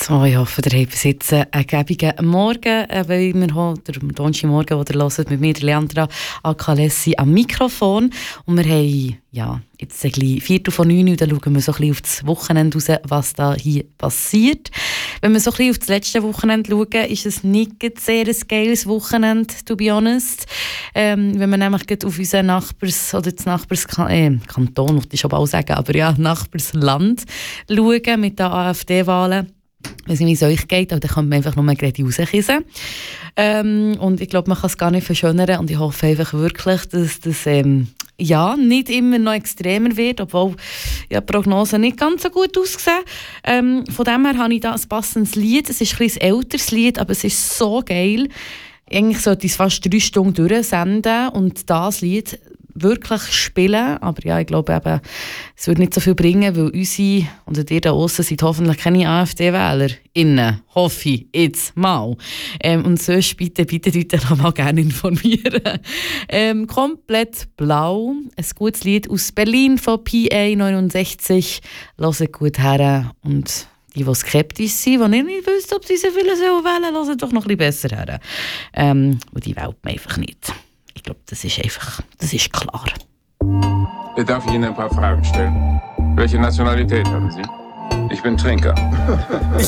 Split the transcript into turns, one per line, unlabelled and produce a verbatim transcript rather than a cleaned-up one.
So, ich hoffe, ihr habt bis jetzt einen gäbigen Morgen, weil wir haben den Donnerstagmorgen, den ihr hört, mit mir, Leandra Alcalessi, am Mikrofon. Und wir haben ja, jetzt ein bisschen Viertel von neun und dann schauen wir so ein bisschen auf das Wochenende raus, was da hier passiert. Wenn wir so ein bisschen auf das letzte Wochenende schauen, ist es nicht sehr ein geiles Wochenende, to be honest. Ähm, wenn wir nämlich auf unseren Nachbars- oder das Nachbarskanton, äh, Kanton, wollte ich schon bald sagen, aber ja, Nachbarsland schauen mit den AfD-Wahlen. Ich weiß nicht, wie es euch geht, aber dann kann man einfach nur gerade rauskissen. Ähm, und ich glaube, man kann es gar nicht verschönern und ich hoffe einfach wirklich, dass das ähm, ja, nicht immer noch extremer wird, obwohl ja, die Prognosen nicht ganz so gut aussehen. Ähm, von dem her habe ich da ein passendes Lied. Es ist ein bisschen ein älteres Lied, aber es ist so geil. Eigentlich sollte ich es fast drei Stunden durchsenden und das Lied wirklich spielen, aber ja, ich glaube eben, es würde nicht so viel bringen, weil unsere, und ihr da aussen sind hoffentlich keine AfD-WählerInnen, hoffe ich, jetzt mal. Ähm, und sonst bitte, bitte, bitte noch mal gerne informieren. ähm, komplett blau, ein gutes Lied aus Berlin von P A neunundsechzig, hört gut her und die, die skeptisch sind, die nicht wissen, ob sie so viele wählen sollen, hören doch noch ein bisschen besser her. Ähm, und die wählt man einfach nicht. Ich glaube, das ist einfach, das ist klar.
Darf ich Ihnen ein paar Fragen stellen? Welche Nationalität haben Sie? Ich bin Trinker.